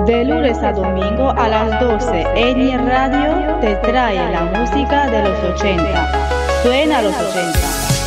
De lunes a domingo a las 12, Eni Radio te trae la música de los 80. Suena a los 80.